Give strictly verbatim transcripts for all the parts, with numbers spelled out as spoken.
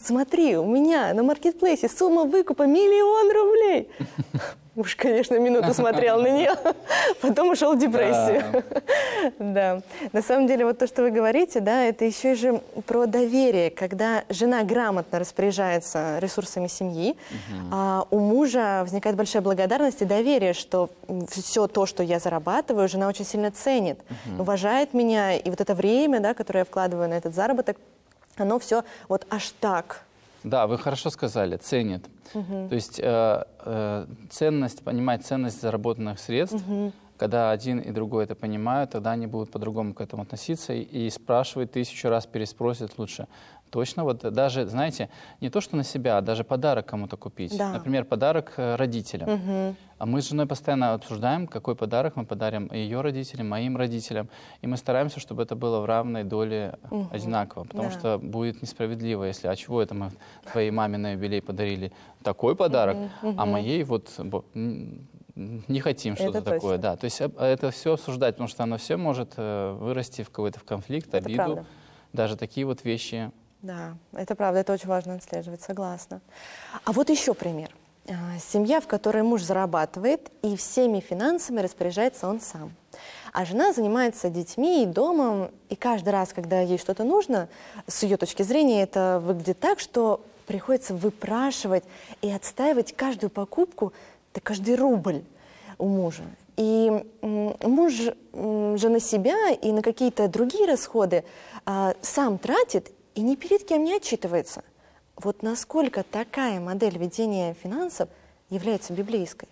смотри, у меня на маркетплейсе сумма выкупа миллион рублей. Уж, конечно, минуту смотрел на нее, потом ушел в депрессию. Да. На самом деле, вот то, что вы говорите, да, это еще же про доверие, когда жена грамотно распоряжается ресурсами семьи, а у мужа возникает большая благодарность и доверие, что все то, что я зарабатываю, жена очень сильно ценит, уважает меня, и вот это время, да, которое я вкладываю на этот заработок, оно все вот аж так. Да, вы хорошо сказали, ценит. Угу. То есть э, э, ценность, понимать ценность заработанных средств, угу. когда один и другой это понимают, тогда они будут по-другому к этому относиться и, и спрашивать тысячу раз, переспросят лучше. Точно, вот даже, знаете, не то, что на себя, а даже подарок кому-то купить. Да. Например, подарок родителям. Угу. А мы с женой постоянно обсуждаем, какой подарок мы подарим ее родителям, моим родителям. И мы стараемся, чтобы это было в равной доле угу. одинаково. Потому да. что будет несправедливо, если, а чего это мы твоей маме на юбилей подарили такой подарок, угу. а моей вот не хотим что-то такое. Да. То есть это все обсуждать, потому что оно все может вырасти в какой-то конфликт, это обиду. Правда. Даже такие вот вещи. Да, это правда, это очень важно отслеживать, согласна. А вот еще пример. Семья, в которой муж зарабатывает, и всеми финансами распоряжается он сам. А жена занимается детьми и домом, и каждый раз, когда ей что-то нужно, с ее точки зрения, это выглядит так, что приходится выпрашивать и отстаивать каждую покупку, да каждый рубль у мужа. И муж же на себя и на какие-то другие расходы а, сам тратит и ни перед кем не отчитывается. Вот насколько такая модель ведения финансов является библейской?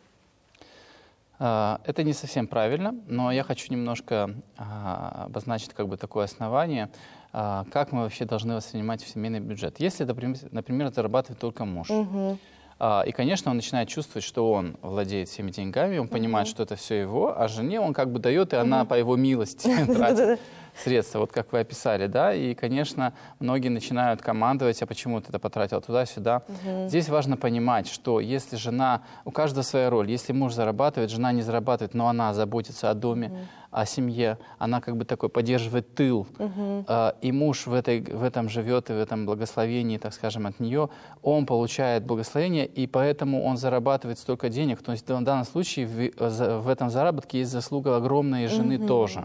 Это не совсем правильно, но я хочу немножко обозначить как бы такое основание, как мы вообще должны воспринимать семейный бюджет. Если, например, зарабатывает только муж, угу. и, конечно, он начинает чувствовать, что он владеет всеми деньгами, он понимает, угу. что это все его, а жене он как бы дает, и она угу. по его милости тратит средства, вот как вы описали, да, и, конечно, многие начинают командовать, а почему ты это потратил туда-сюда. Угу. Здесь важно понимать, что если жена, у каждого своя роль, если муж зарабатывает, жена не зарабатывает, но она заботится о доме, угу. о семье, она как бы такой поддерживает тыл, угу. э, и муж в, этой, в этом живет, и в этом благословении, так скажем, от нее, он получает благословение, и поэтому он зарабатывает столько денег, то есть в данном случае в, в этом заработке есть заслуга огромной жены угу. тоже.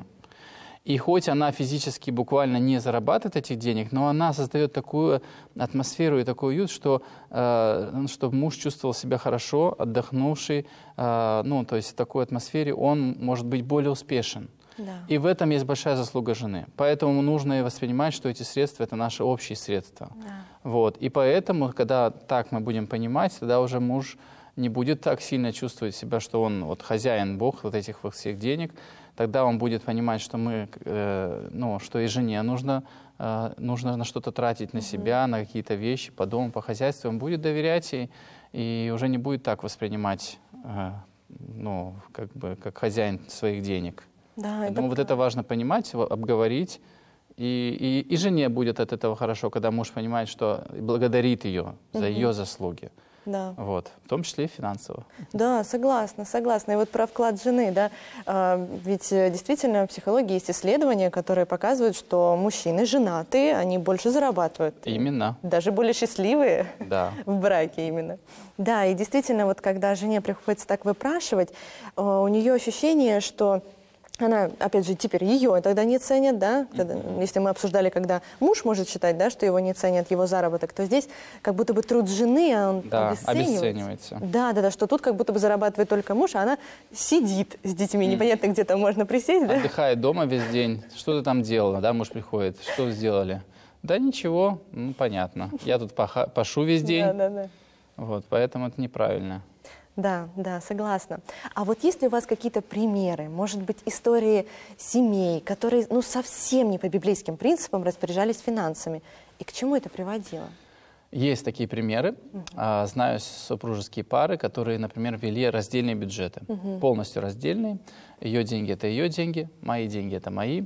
И хоть она физически буквально не зарабатывает этих денег, но она создает такую атмосферу и такой уют, что, э, чтобы муж чувствовал себя хорошо, отдохнувший. Э, ну, то есть в такой атмосфере он может быть более успешен. Да. И в этом есть большая заслуга жены. Поэтому нужно и воспринимать, что эти средства – это наши общие средства. Да. Вот. И поэтому, когда так мы будем понимать, тогда уже муж не будет так сильно чувствовать себя, что он вот, хозяин, бог вот этих вот всех денег. Тогда он будет понимать, что мы, э, ну, что и жене нужно, э, нужно на что-то тратить, на mm-hmm. себя, на какие-то вещи, по дому, по хозяйству. Он будет доверять ей и уже не будет так воспринимать, э, ну, как бы, как хозяин своих денег. Да, Поэтому вот это важно понимать, обговорить. И, и, и жене будет от этого хорошо, когда муж понимает, что благодарит ее за mm-hmm. ее заслуги. Да. Вот, в том числе и финансово. Да, согласна, согласна. И вот про вклад жены, да, а, ведь действительно в психологии есть исследования, которые показывают, что мужчины женатые, они больше зарабатывают. Именно. Даже более счастливые да. в браке именно. Да, и действительно, вот когда жене приходится так выпрашивать, у нее ощущение, что она, опять же, теперь ее тогда не ценят, да, когда, mm-hmm. если мы обсуждали, когда муж может считать, да, что его не ценят, его заработок, то здесь как будто бы труд жены, а он да, обесценивается. обесценивается. Да, да, да, что тут как будто бы зарабатывает только муж, а она сидит с детьми, mm-hmm. непонятно, где там можно присесть, да. Отдыхает дома весь день, что ты там делала, да, муж приходит, что вы сделали? Да ничего, ну, понятно, я тут паха, пашу весь день, да, да, да. Вот, поэтому это неправильно. Да, да, согласна. А вот есть ли у вас какие-то примеры, может быть, истории семей, которые, ну, совсем не по библейским принципам распоряжались финансами? И к чему это приводило? Есть такие примеры. Uh-huh. Знаю супружеские пары, которые, например, вели раздельные бюджеты. Uh-huh. Полностью раздельные. Ее деньги – это ее деньги, мои деньги – это мои.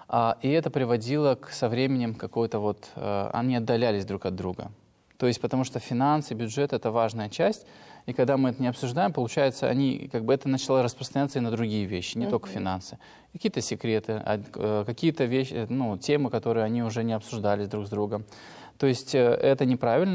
И это приводило к, со временем какой-то вот… Они отдалялись друг от друга. То есть потому что финансы, бюджет – это важная часть. И когда мы это не обсуждаем, получается, они, как бы это начало распространяться и на другие вещи, не uh-huh. только финансы. Какие-то секреты, какие-то вещи, ну, темы, которые они уже не обсуждали друг с другом. То есть это неправильно.